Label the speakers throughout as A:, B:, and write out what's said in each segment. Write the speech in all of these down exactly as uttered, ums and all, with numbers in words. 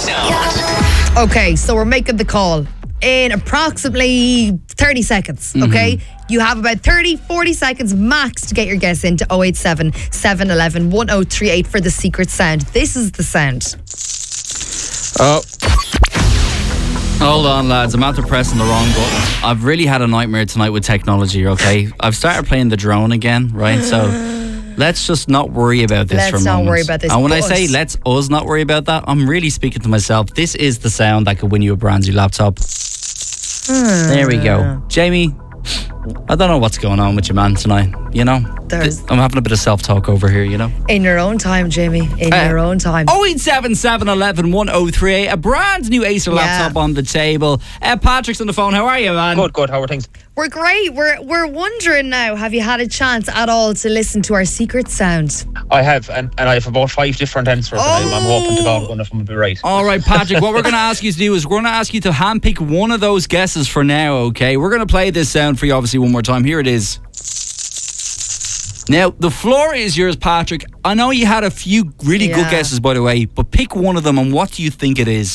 A: sound.
B: Okay, so we're making the call in approximately thirty seconds, okay? Mm-hmm. You have about thirty, forty seconds max to get your guess into oh eight seven, seven one one, one oh three eight for the secret sound. This is the sound.
C: Oh. Hold on, lads. I'm after pressing the wrong button. I've really had a nightmare tonight with technology, okay? I've started playing the drone again, right? So let's just not worry about this
B: let's
C: for a moment.
B: Let's not worry about this.
C: And when
B: but
C: I say let's us not worry about that, I'm really speaking to myself. This is the sound that could win you a brand new laptop. Hmm. There we go. Jamie, I don't know what's going on with you, man, tonight. You know? There's I'm having a bit of self-talk over here, you know?
B: In your own time, Jamie. In uh, your own time.
C: oh eight seven, seven one one, one oh three eight. A brand new Acer yeah. laptop on the table. Uh, Patrick's on the phone. How are you, man?
D: Good, good. How are things?
B: We're great. We're we're wondering now, have you had a chance at all to listen to our secret sound?
D: I have, and, and I have about five different answers. Oh. And I'm, I'm hoping to God one of them will be right.
C: All right, Patrick, what we're going to ask you to do is we're going to ask you to handpick one of those guesses for now, okay? We're going to play this sound for you, obviously, one more time. Here it is. Now, the floor is yours, Patrick. I know you had a few really yeah. good guesses, by the way, but pick one of them, and what do you think it is?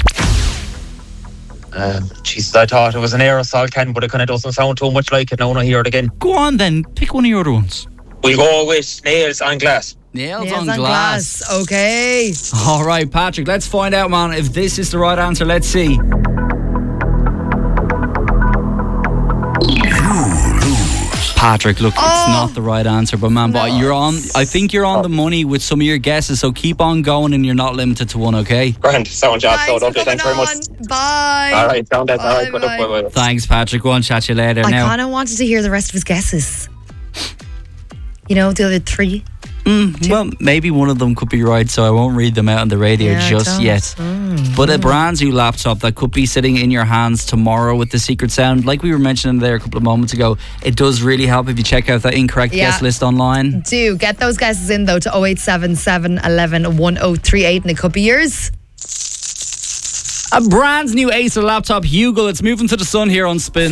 D: Um, Jesus, I thought it was an aerosol can, but it kind of doesn't sound too much like it now when I hear it again.
C: Go on then, pick one of your other ones.
D: We'll go with nails on glass.
C: Nails,
B: nails
C: on,
B: on
C: glass.
B: glass. Okay.
C: All right, Patrick, let's find out, man, if this is the right answer. Let's see. Patrick, look,
B: oh.
C: it's not the right answer, but man,
B: no.
C: but you're on. I think you're on the money with some of your guesses, so keep on going, and you're not limited to one. Okay?
D: Grand, sound job.
B: Thanks,
D: so lovely. Thanks very much.
B: Bye.
D: All right, sound that. All right, good up. Bye, bye.
C: Thanks, Patrick. Go on, chat you later.
B: I
C: now,
B: kind of wanted to hear the rest of his guesses. You know, the other three.
C: Mm, well, maybe one of them could be right, so I won't read them out on the radio
B: yeah,
C: just yet. Mm, but mm. a brand new laptop that could be sitting in your hands tomorrow with the secret sound, like we were mentioning there a couple of moments ago, it does really help if you check out that incorrect yeah. guess list online.
B: Do get those guesses in though to oh eight seven, seven one one, one oh three eight, and it could be yours.
C: A brand new Acer laptop, Hugo. It's moving to the sun here on Spin.